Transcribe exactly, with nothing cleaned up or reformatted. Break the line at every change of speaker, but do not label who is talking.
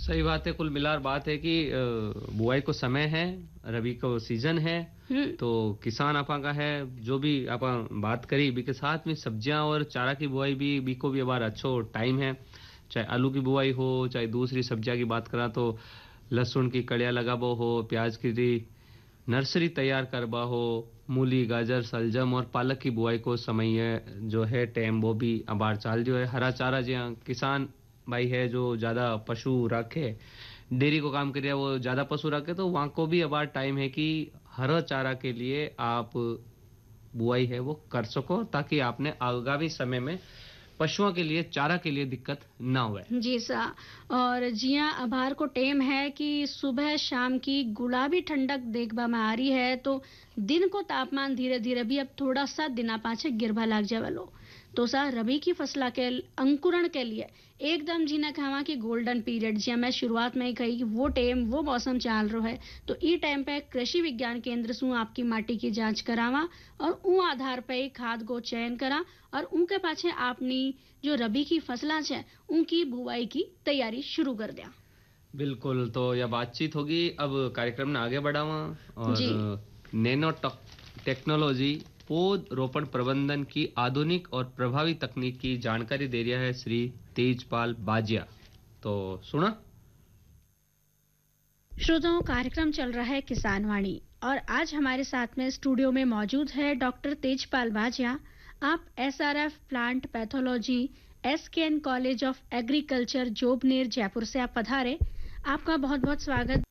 सही बात है। कुल मिलाकर बात है कि अ, बुआई को समय है, रबी को सीजन है,
हम्म।
तो किसान आपा का है जो भी आपा बात करी बी के साथ में सब्जियां और चारा की बुआई भी बी को भी अबार अच्छो टाइम है। चाहे आलू की बुआई हो, चाहे दूसरी सब्जियां की बात करा तो लहसुन की कड़िया लगाबो हो, प्याज की नर्सरी तैयार करबा हो, मूली, गाजर, सलजम और पालक की बुआई को समय जो है टाइम वो भी अबार चाल जो है। हरा चारा जो किसान भाई है जो ज्यादा पशु रखे, डेयरी को काम करे, वो ज्यादा पशु रखे, तो वहां को भी अबार टाइम है कि हरा चारा के लिए आप बुआई है वो कर सको, ताकि आपने आगामी समय में पशुओं के लिए चारा के लिए दिक्कत ना हुए।
जी सा। और जिया अभार को टेम है कि सुबह शाम की गुलाबी ठंडक देखबा में आ रही है, तो दिन को तापमान धीरे धीरे भी अब थोड़ा सा दिना पाछे गिरबा लाग जावे लो। तो सा रबी की फसला के अंकुरण के लिए एकदम जीना खावा की गोल्डन पीरियड, जिया मैं शुरुआत में ही कही कि वो टेम वो मौसम चाल रहा है। तो ई टाइम पे कृषि विज्ञान केंद्र से आपकी माटी की जांच करावा और ऊ आधार पे ही खाद को चयन करा और उनके पाछे आपनी जो रबी की फसला है उनकी बुआई की तैयारी शुरू कर दिया।
बिल्कुल, तो यह बातचीत होगी। अब कार्यक्रम ने आगे बढ़ावा
जी।
और नैनो टेक्नोलॉजी पौध रोपण प्रबंधन की आधुनिक और प्रभावी तकनीक की जानकारी दे रहा है श्री तेजपाल बाजिया। तो सुना।
श्रोताओं, कार्यक्रम चल रहा है किसान वाणी और आज हमारे साथ में स्टूडियो में मौजूद है डॉक्टर तेजपाल बाजिया। आप SRF plant pathology एसकेएन college of agriculture Jobner Jaipur से आप पधारे। आपका बहुत बहुत स्वागत।